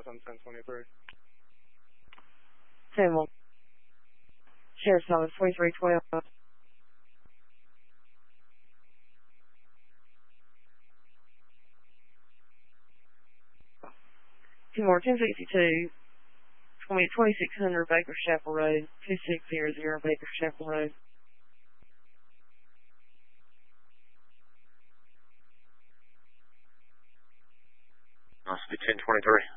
on 1023. 10-1. Sheriff's Office 4312. Two more, 1062. It's going to be 2600 Baker Chapel Road, 2600 Baker Chapel Road. Must be 1023.